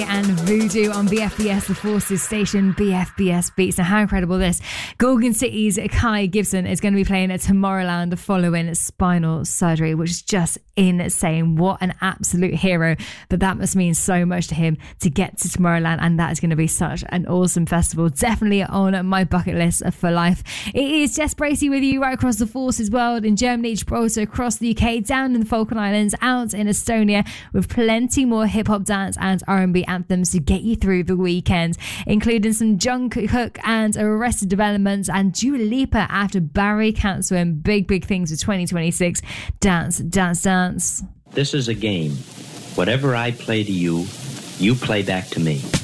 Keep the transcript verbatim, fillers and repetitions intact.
And Voodoo on B F B S, the Forces station, B F B S Beats. Now, how incredible this. Gorgon City's Kai Gibson is going to be playing at Tomorrowland following spinal surgery, which is just insane. What an absolute hero. But that must mean so much to him to get to Tomorrowland, and that is going to be such an awesome festival. Definitely on my bucket list for life. It is Jess Bracey with you right across the Forces world, in Germany, Gibraltar, across the U K, down in the Falkland Islands, out in Estonia, with plenty more hip-hop, dance and R and B anthems to get you through the weekend, including some Jungkook and Arrested Development and Dua Lipa after Barry cancelling big, big things for twenty twenty-six. Dance, dance, dance. This is a game. Whatever I play to you, you play back to me.